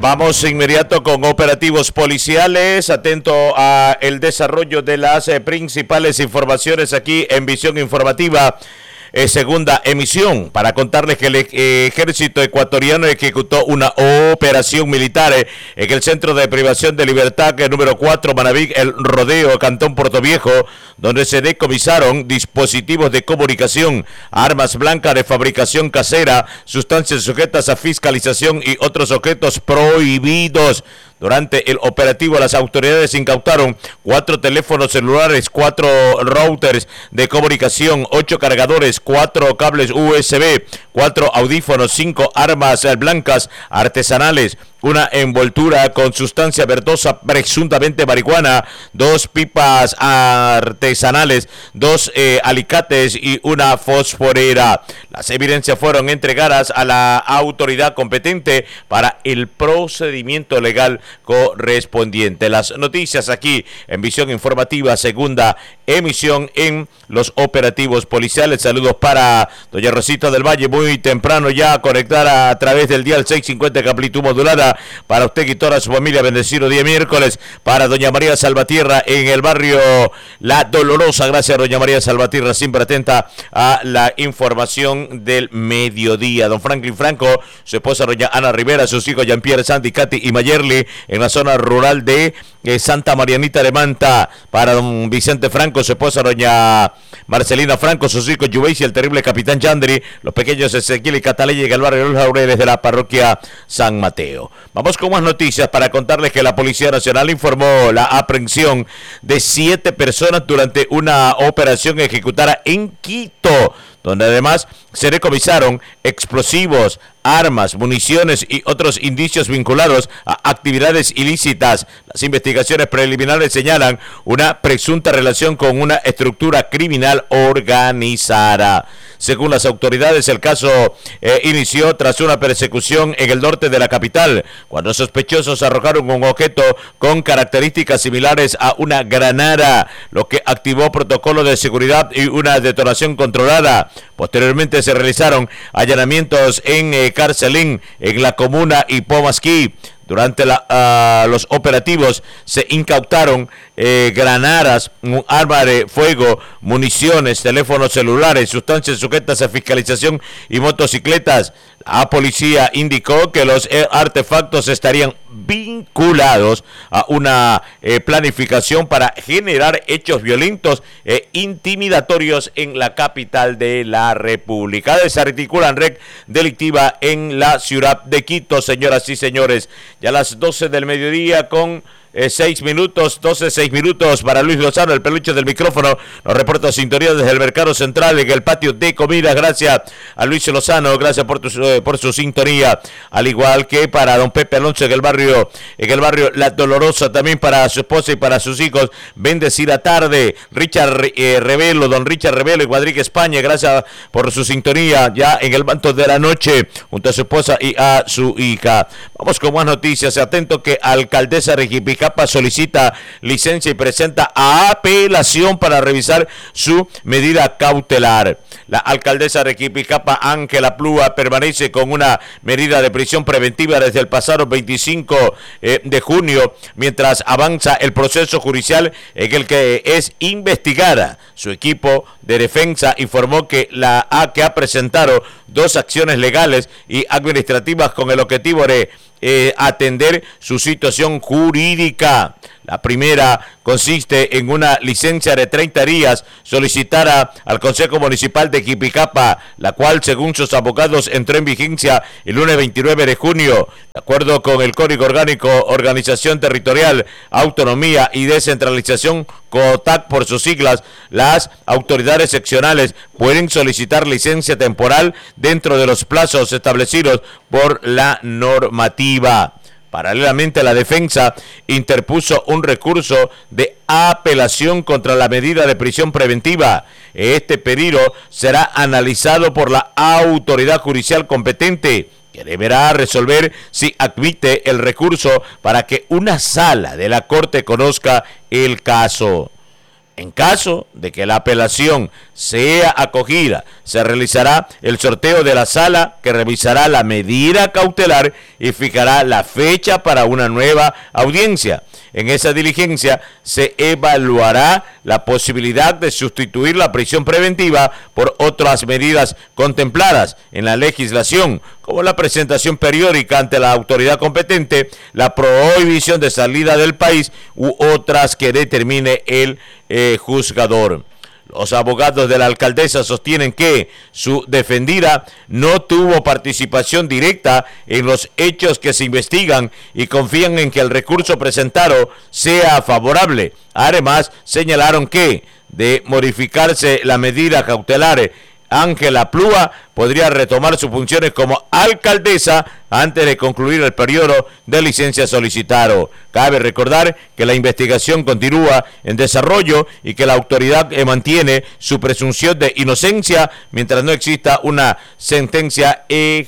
Vamos inmediato con operativos policiales, atento a el desarrollo de las principales informaciones aquí en Visión Informativa. Segunda emisión, para contarles que el ejército ecuatoriano ejecutó una operación militar en el Centro de Privación de Libertad número 4, Manaví, El Rodeo, Cantón Portoviejo, donde se decomisaron dispositivos de comunicación, armas blancas de fabricación casera, sustancias sujetas a fiscalización y otros objetos prohibidos. Durante el operativo, las autoridades incautaron 4 teléfonos celulares, 4 routers de comunicación, 8 cargadores, 4 cables USB, 4 audífonos, 5 armas blancas artesanales, una envoltura con sustancia verdosa, presuntamente marihuana, 2 pipas artesanales, 2 alicates y una fosforera. Las evidencias fueron entregadas a la autoridad competente para el procedimiento legal correspondiente. Las noticias aquí en Visión Informativa, segunda emisión en los operativos policiales. Saludos para doña Rosita del Valle, muy temprano ya conectada a través del dial 650 de amplitud modulada. Para usted y toda su familia, bendecido día miércoles. Para doña María Salvatierra en el barrio La Dolorosa. Gracias, doña María Salvatierra, siempre atenta a la información del mediodía. Don Franklin Franco, su esposa doña Ana Rivera, sus hijos Jean-Pierre, Sandy, Katy y Mayerly en la zona rural de Santa Marianita de Manta. Para don Vicente Franco, su esposa doña Marcelina Franco, sus hijos Yubeis y el terrible capitán Yandri, los pequeños Ezequiel y Catalella en el barrio de Los Laureles de la parroquia San Mateo. Vamos con más noticias para contarles que la Policía Nacional informó la aprehensión de 7 personas durante una operación ejecutada en Quito, donde además se decomisaron explosivos, armas, municiones y otros indicios vinculados a actividades ilícitas. Las investigaciones preliminares señalan una presunta relación con una estructura criminal organizada. Según las autoridades, el caso inició tras una persecución en el norte de la capital, cuando sospechosos arrojaron un objeto con características similares a una granada, lo que activó protocolo de seguridad y una detonación controlada. Posteriormente se realizaron allanamientos en Carcelín, en la comuna Ipomasquí. Durante los operativos se incautaron granadas, un arma de fuego, municiones, teléfonos celulares, sustancias sujetas a fiscalización y motocicletas. La policía indicó que los artefactos estarían vinculados a una planificación para generar hechos violentos e intimidatorios en la capital de la República. Desarticulan red delictiva en la ciudad de Quito, señoras y señores. Ya a las 12 del mediodía con 6 minutos, 6 minutos para Luis Lozano, el peluche del micrófono. Nos reporta sintonía desde el Mercado Central en el patio de comidas. Gracias a Luis Lozano, gracias por su sintonía. Al igual que para don Pepe Alonso en el barrio La Dolorosa, también para su esposa y para sus hijos. Bendecida tarde. Richard Revelo, don Richard Revelo en Madrid, España. Gracias por su sintonía ya en el manto de la noche junto a su esposa y a su hija. Vamos con más noticias. Atento que alcaldesa Regipicapa solicita licencia y presenta apelación para revisar su medida cautelar. La alcaldesa de Regipicapa, Ángela Plúa, permanece con una medida de prisión preventiva desde el pasado 25 de junio, mientras avanza el proceso judicial en el que es investigada. Su equipo de defensa informó que ha presentado 2 acciones legales y administrativas con el objetivo de atender su situación jurídica. La primera consiste en una licencia de 30 días solicitada al Consejo Municipal de Jipicapa, la cual, según sus abogados, entró en vigencia el lunes 29 de junio. De acuerdo con el Código Orgánico, Organización Territorial, Autonomía y Descentralización, COTAC por sus siglas, las autoridades seccionales pueden solicitar licencia temporal dentro de los plazos establecidos por la normativa. Paralelamente, la defensa interpuso un recurso de apelación contra la medida de prisión preventiva. Este pedido será analizado por la autoridad judicial competente, que deberá resolver si admite el recurso para que una sala de la Corte conozca el caso. En caso de que la apelación sea acogida, se realizará el sorteo de la sala que revisará la medida cautelar y fijará la fecha para una nueva audiencia. En esa diligencia se evaluará la posibilidad de sustituir la prisión preventiva por otras medidas contempladas en la legislación, como la presentación periódica ante la autoridad competente, la prohibición de salida del país u otras que determine el juzgador. Los abogados de la alcaldesa sostienen que su defendida no tuvo participación directa en los hechos que se investigan y confían en que el recurso presentado sea favorable. Además, señalaron que, de modificarse la medida cautelar, Ángela Plúa podría retomar sus funciones como alcaldesa antes de concluir el periodo de licencia solicitado. Cabe recordar que la investigación continúa en desarrollo y que la autoridad mantiene su presunción de inocencia mientras no exista una sentencia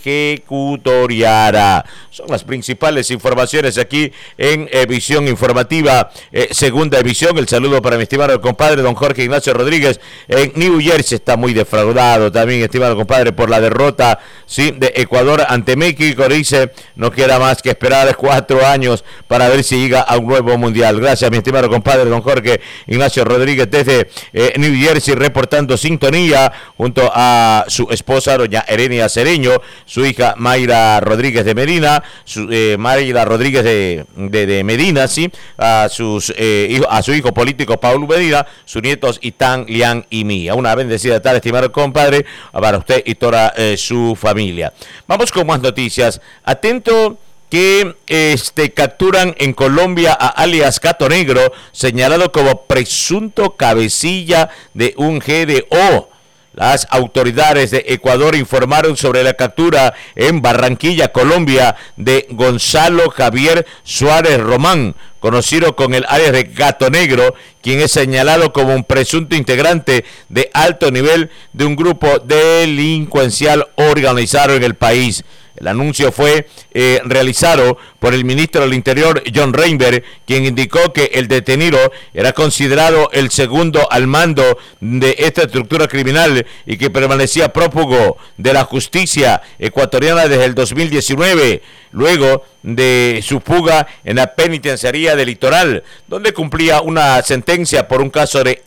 ejecutoriada. Son las principales informaciones aquí en Visión Informativa, segunda edición. El saludo para mi estimado compadre don Jorge Ignacio Rodríguez en New Jersey. Está muy defraudado también, estimado compadre, por la derrota, sí, de Ecuador ante México. Dice, no queda más que esperar 4 años para ver si llega a un nuevo mundial. Gracias, mi estimado compadre don Jorge Ignacio Rodríguez desde New Jersey, reportando sintonía junto a su esposa doña Erenia Cereño, su hija Mayra Rodríguez de Medina, Mayra Rodríguez de Medina, sí, a su hijo político Paulo Medina, sus nietos Itán, Lian y Mía. Una bendecida tarde, estimado compadre, para usted y toda su familia. Vamos con más noticias. Atento que capturan en Colombia a alias Gato Negro, señalado como presunto cabecilla de un GDO. Las autoridades de Ecuador informaron sobre la captura en Barranquilla, Colombia, de Gonzalo Javier Suárez Román, conocido con el alias de Gato Negro, quien es señalado como un presunto integrante de alto nivel de un grupo delincuencial organizado en el país. El anuncio fue realizado por el ministro del Interior, John Reinberg, quien indicó que el detenido era considerado el segundo al mando de esta estructura criminal y que permanecía prófugo de la justicia ecuatoriana desde el 2019, luego de su fuga en la penitenciaría del Litoral, donde cumplía una sentencia por un caso de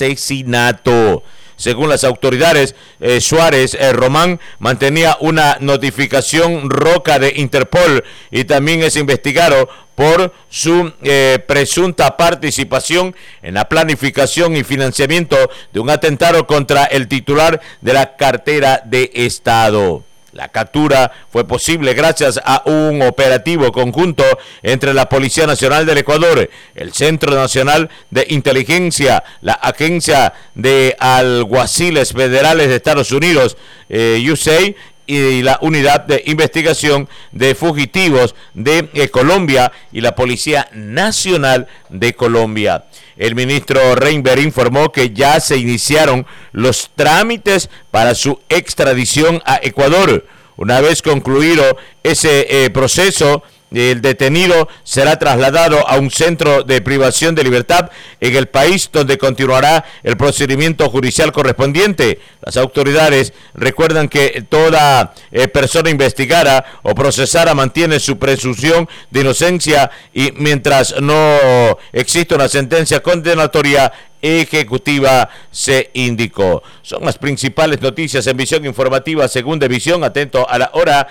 asesinato. Según las autoridades, Suárez Román mantenía una notificación roca de Interpol y también es investigado por su presunta participación en la planificación y financiamiento de un atentado contra el titular de la cartera de Estado. La captura fue posible gracias a un operativo conjunto entre la Policía Nacional del Ecuador, el Centro Nacional de Inteligencia, la Agencia de Alguaciles Federales de Estados Unidos, USAID, y la Unidad de Investigación de Fugitivos de Colombia y la Policía Nacional de Colombia. El ministro Reinberg informó que ya se iniciaron los trámites para su extradición a Ecuador. Una vez concluido ese proceso, el detenido será trasladado a un centro de privación de libertad en el país, donde continuará el procedimiento judicial correspondiente. Las autoridades recuerdan que toda persona investigada o procesada mantiene su presunción de inocencia y mientras no exista una sentencia condenatoria ejecutiva, se indicó. Son las principales noticias en Visión Informativa, segunda edición. Atento a la hora,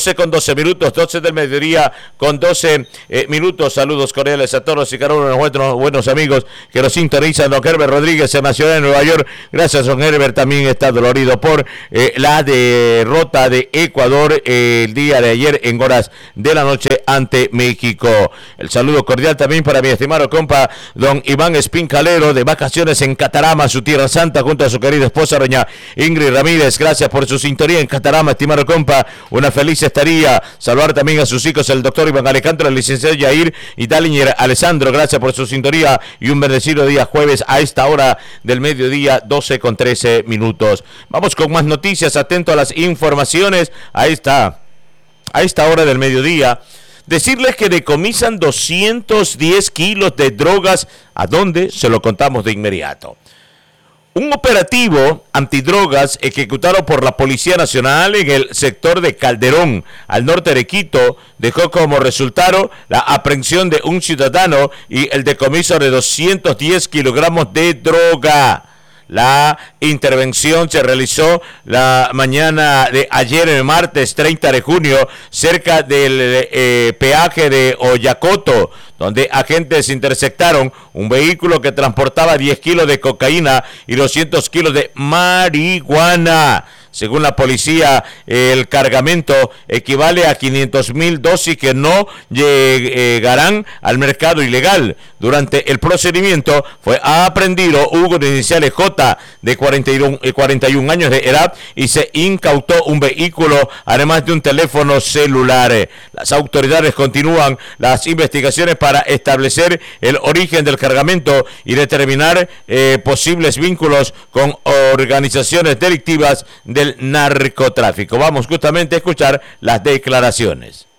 12:12, 12 del mediodía con 12 minutos. Saludos cordiales a todos y cada uno de nuestros buenos amigos que nos sintonizan. Don Herbert Rodríguez en la ciudad de Nueva York. Gracias, don Herbert. También está dolorido por la derrota de Ecuador el día de ayer en horas de la noche ante México. El saludo cordial también para mi estimado compa, don Iván Espincalero, de vacaciones en Catarama, su tierra santa, junto a su querida esposa, doña Ingrid Ramírez. Gracias por su sintonía en Catarama, estimado compa. Una feliz estadía. Saludar también a sus hijos, el doctor Iván Alejandro, el licenciado Yair y Dalinger Alessandro. Gracias por su sintonía y un bendecido día jueves a esta hora del mediodía, 12:13. Vamos con más noticias. Atento a las informaciones a esta hora del mediodía. decirles que decomisan 210 kilos de drogas. ¿A dónde? Se lo contamos de inmediato. Un operativo antidrogas ejecutado por la Policía Nacional en el sector de Calderón, al norte de Quito, dejó como resultado la aprehensión de un ciudadano y el decomiso de 210 kilogramos de droga. La intervención se realizó la mañana de ayer, el martes 30 de junio, cerca del peaje de Oyacoto, donde agentes interceptaron un vehículo que transportaba 10 kilos de cocaína y 200 kilos de marihuana. Según la policía, el cargamento equivale a 500,000 dosis que no llegarán al mercado ilegal. Durante el procedimiento fue aprehendido Hugo de iniciales J, de 41 años de edad, y se incautó un vehículo, además de un teléfono celular. Las autoridades continúan las investigaciones para establecer el origen del cargamento y determinar posibles vínculos con organizaciones delictivas del narcotráfico. Vamos justamente a escuchar las declaraciones.